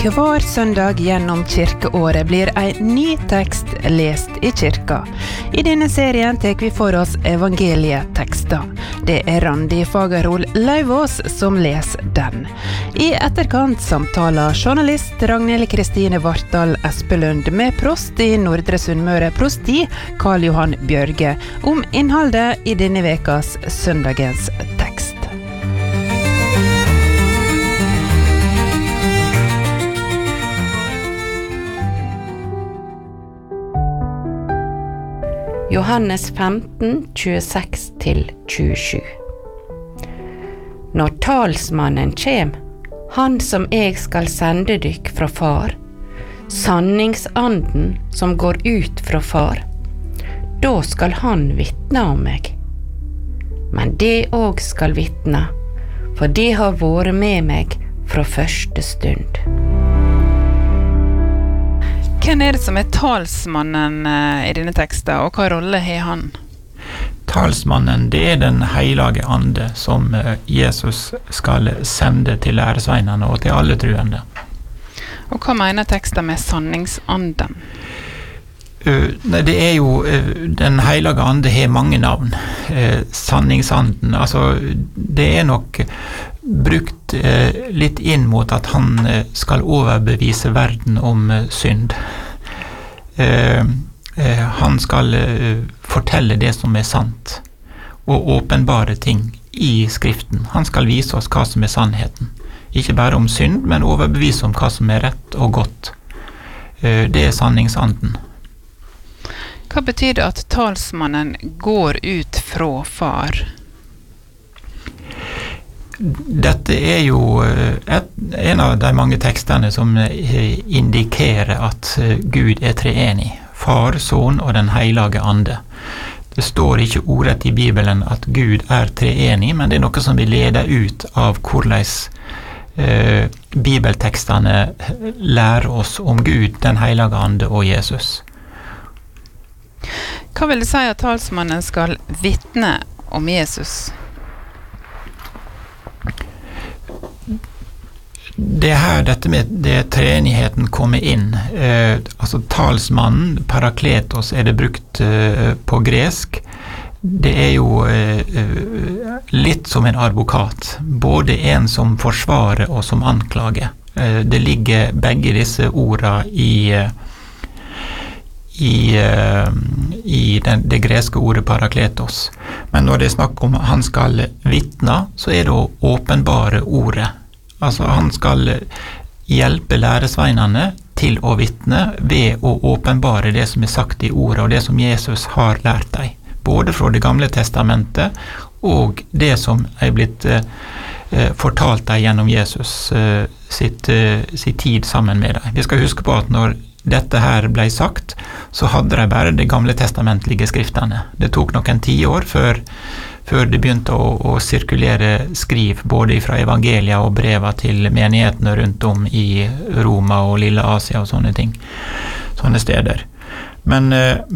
Hver søndag gjennom kirkeåret blir en ny tekst lest i kirka. I denne serien tar vi for oss evangelietekster. Det er Randi Fagerhol Lauvås som leser den. I etterkant samtaler journalist Ragnhild Kristine Vartdal Espelund med prost i Nordre Sunnmøre prosti, Karl Johan Bjørge, om innholdet i denne vekas søndagens tekst. Johannes 15, 26-27. Når talsmannen kjem, han som jeg skal sende dykk fra far, sanningsanden som går ut fra far, da skal han vitne om meg. Men det òg skal vitne, for det har vært med meg fra første stund. Hvem er det som er talsmannen i denne teksten, og hva rolle har han? Talsmannen, det er den hellige ande som Jesus skal sende til læresveinene og til alle truende. Og hva mener teksten med sanningsanden? Det er jo, den hellige ande har mange navn. Sanningsanden, altså det er nok brukt litt inn mot at han skal overbevise verden om synd. Han skal fortelle det som er sant, og åpenbare ting i skriften. Han skal vise oss hva som er sannheten. Ikke bare om synd, men overbevise om hva som er rett og godt. Det er sanningsanden. Hva betyr det at talsmannen går ut fra far? Dette er jo en av de mange tekstene som indikerer at Gud er treenig. Far, Son og den hellige ande. Det står ikke ordrett i Bibelen at Gud er treenig, men det er noe som vi leder ut av hvordan bibeltekstene lærer oss om Gud, den hellige ande og Jesus. Hva vil det si at talsmannen skal vitne om Jesus? Det her, dette med det treenigheten kommer inn. Altså talsmannen, parakletos, er det brukt på gresk. Det er jo litt som en advokat. Både en som forsvarer og som anklager. Det ligger begge disse ordene i det greske ordet parakletos. Men når det er snakk om han skal vitne, så er det å åpenbare ordet. Altså han skal hjelpe læresveinene til å vitne ved å åpenbare det som er sagt i ordet, og det som Jesus har lært dem. Både fra det gamle testamentet og det som er blitt fortalt dem gjennom Jesus sitt tid sammen med dem. Vi skal huske på at når dette her ble sagt, så hadde de bare det gamle testamentlige skriftene. Det tok noen 10 år før det begynte å sirkulere skriv, både fra evangelia og brever til menighetene rundt om i Roma og Lille Asia og sånne ting, sånne steder. Men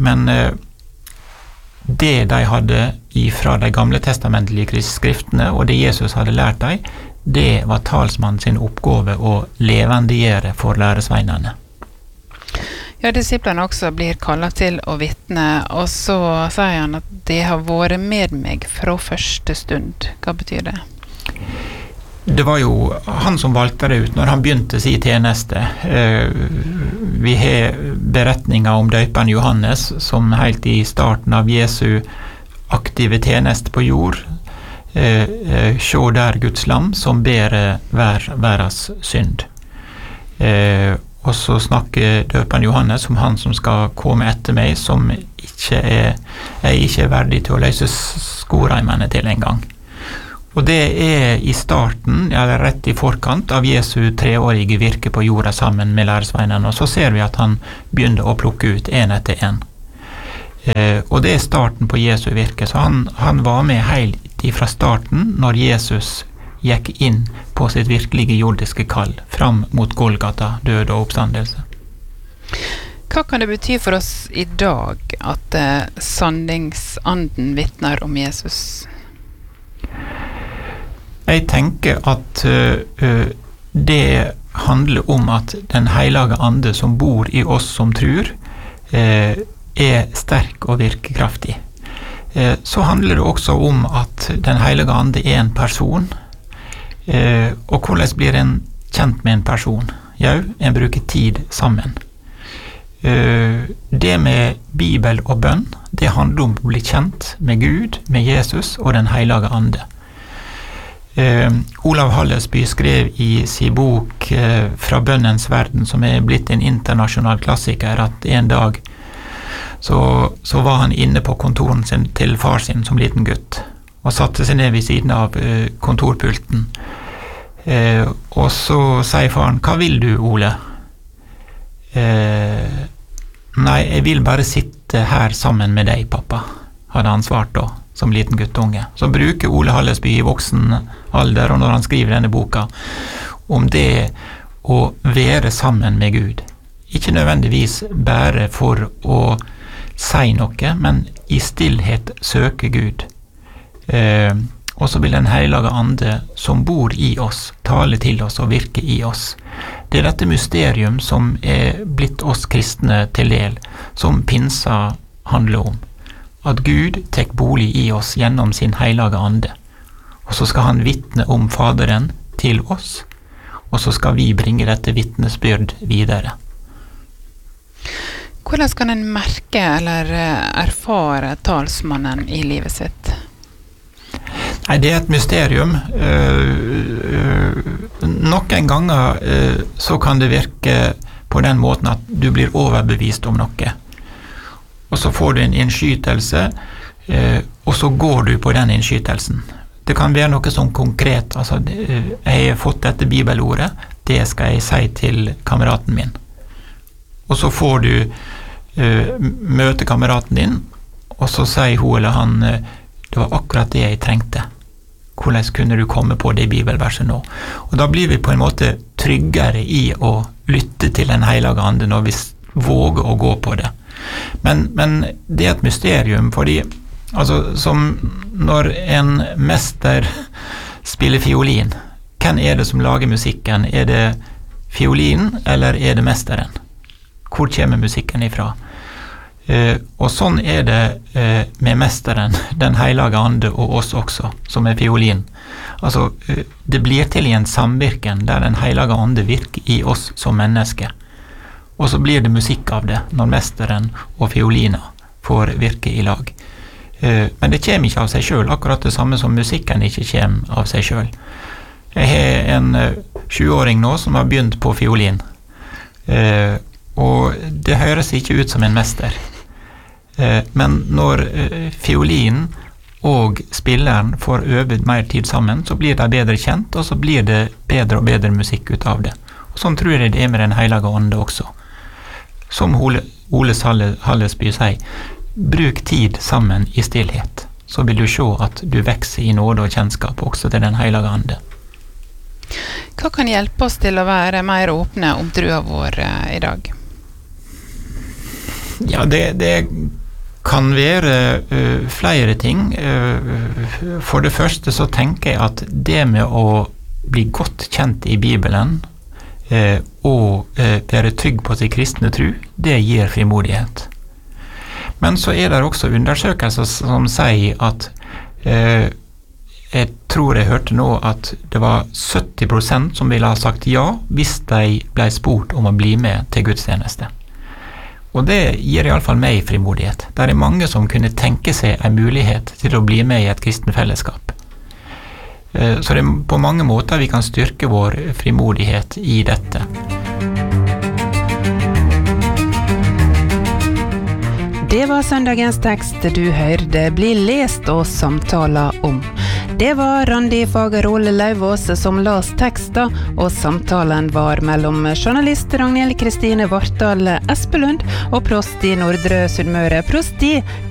det de hadde fra de gamle testamentlige skriftene, og det Jesus hadde lært dem, det var talsmannen sin oppgave å levendegjøre for læresveinene. Ja, disiplene også blir kallet til å vitne, og så sier han at det har vært med meg fra første stund. Hva betyr det? Det var jo han som valgte det ut når han begynte sin tjeneste. Vi har beretninger om døperen Johannes, som helt i starten av Jesu aktive tjeneste på jord, «Sjå der Guds lam som bærer verdens synd». Og så snakker døperen Johannes om han som skal komme etter meg, som ikke er verdig til å løse skoreimene til en gang. Og det er i starten, eller rett i forkant av Jesu 3-årige virke på jorda sammen med læresveinene, og så ser vi at han begynner å plukke ut en etter en. Og det er starten på Jesu virke, så han var med helt fra starten når Jesus gikk inn på sitt virkelige jordiske kall, fram mot Golgata, død og oppstandelse. Hva kan det bety for oss i dag at sanningsanden vitner om Jesus? Jeg tenker at det handler om at den hellige ande som bor i oss som tror, er sterk og virkekraftig. Så handler det også om at den hellige ande er en person, og hvordan blir en kjent med en person? Jo, en bruker tid sammen. Det med Bibel og bønn, det handler om å bli kjent med Gud, med Jesus og den hellige ande. Olav Hallesby skrev i sin bok Fra bønnens verden, som er blitt en internasjonal klassiker, at en dag så var han inne på kontoren sin til far sin som liten gutt, og satte seg ned ved siden av kontorpulten. Og så sier faren, hva vil du, Ole? Nei, jeg vil bare sitte her sammen med deg, pappa, hadde han svart da, som liten guttunge. Så bruker Ole Hallesby i voksen alder, og når han skriver denne boka, om det å være sammen med Gud. Ikke nødvendigvis bare for å si noe, men i stillhet søke Gud. Og så vil den hellige ande som bor i oss, tale til oss og virke i oss. Det er dette mysterium som er blitt oss kristne til del, som pinsa handler om. At Gud tek bolig i oss gjennom sin hellige ande. Og så skal han vitne om Faderen til oss, og så skal vi bringe dette vitnesbyrd videre. Hvordan kan en merke eller erfare talsmannen i livet sitt? Nei, det er et mysterium. Noen ganger så kan det virke på den måten at du blir overbevist om noe. Og så får du en innskytelse, og så går du på den innskytelsen. Det kan være noe sånn konkret, altså jeg har fått dette bibelordet, det skal jeg si til kameraten min. Og så får du møte kameraten din, og så sier hun eller han, det var akkurat det jeg trengte. Hvordan kunne du komme på det bibelverset nå? Og da blir vi på en måte tryggere i å lytte til den hellige ande når vi våger å gå på det. Men det er et mysterium, fordi altså, som når en mester spiller fiolin, hvem er det som lager musikken? Er det fiolinen, eller er det mesteren? Hvor kommer musikken ifra? Og sånn er det med mesteren, den hellige ande og oss også, som er fiolin. Altså, det blir til i en samvirken der den hellige ande virker i oss som mennesker. Og så blir det musikk av det, når mesteren og fiolina får virke i lag. Men det kommer ikke av seg selv, akkurat det samme som musikken ikke kommer av seg selv. Jeg har en 20-åring nå som har begynt på fiolin. Og det høres ikke ut som en mester. Men når fiolinen og spilleren får øvet mer tid sammen, så blir de bedre kjent, og så blir det bedre og bedre musikk ut av det. Og sånn tror jeg det er med den hellige ande også. Som Ole Hallesby sier, bruk tid sammen i stillhet, så vil du se at du vekser i nåde og kjennskap også til den hellige ande. Hva kan hjelpe oss til å være mer åpne om trua vår i dag? Ja, det kan være flere ting. For det første så tenker jeg at det med å bli godt kjent i Bibelen og være trygg på sin kristne tro, det gir frimodighet. Men så er det også undersøkelser som sier at jeg tror jeg hørte nå at det var 70% som ville ha sagt ja hvis de ble spurt om å bli med til gudstjeneste. Og det gir i alle fall meg frimodighet. Det er mange som kunne tenke seg en mulighet til å bli med i et kristen fellesskap. Så det er på mange måter vi kan styrke vår frimodighet i dette. Det var søndagens tekst du hørte bli lest og samtala om. Det var Randi Fagerhol Lauvås som las teksten, og samtalen var mellom journalist Ragnhild Kristine Vartdal Espelund og prost i Nordre Sunnmøre prosti